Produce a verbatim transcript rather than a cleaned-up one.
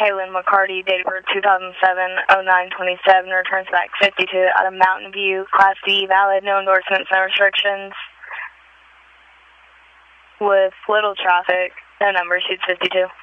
Kaylin McCarty, date of birth two thousand seven, oh nine twenty-seven, returns back fifty-two out of Mountain View, Class D, valid, no endorsements, no restrictions, with little traffic, no number, shoots fifty-two.